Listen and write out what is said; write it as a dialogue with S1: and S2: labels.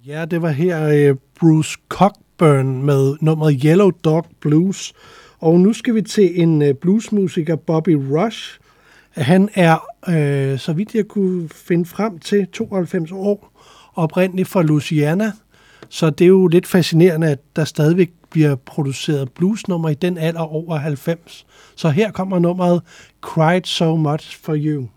S1: Ja, det var her Bruce Cockburn med nummeret Yellow Dog Blues. Og nu skal vi til en bluesmusiker, Bobby Rush. Han er, så vidt jeg kunne finde frem til, 92 år, oprindeligt fra Louisiana. Så det er jo lidt fascinerende, at der stadigvæk bliver produceret bluesnummer i den alder over 90. Så her kommer nummeret Cried So Much For You.